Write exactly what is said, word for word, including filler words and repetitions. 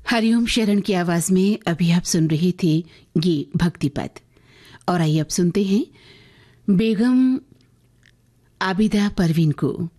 हरिओम शरण की आवाज में अभी आप सुन रही थी ये भक्ति पद। और आइए अब सुनते हैं बेगम आबिदा परवीन को